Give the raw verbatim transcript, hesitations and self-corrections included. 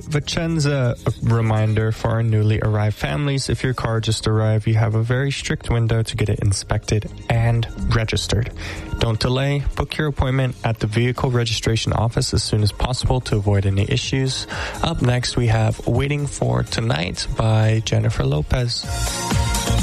Vicenza, a reminder for our newly arrived families, if your car just arrived, you have a very strict window to get it inspected and registered. Don't delay. Book your appointment at the vehicle registration office as soon as possible to avoid any issues. Up next, we have Waiting for Tonight by Jennifer Lopez.